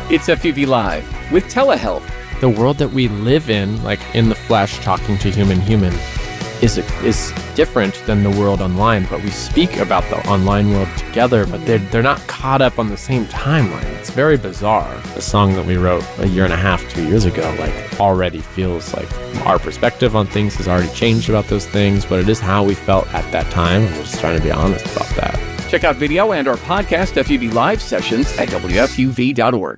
It's FUV Live with telehealth. The world that we live in, like in the flesh, talking to human, is different than the world online. But we speak about the online world together, but they're not caught up on the same timeline. It's very bizarre. The song that we wrote a year and a half, 2 years ago, like already feels like our perspective on things has already changed about those things, but it is how we felt at that time. And we're just trying to be honest about that. Check out video and our podcast FUV Live sessions at WFUV.org.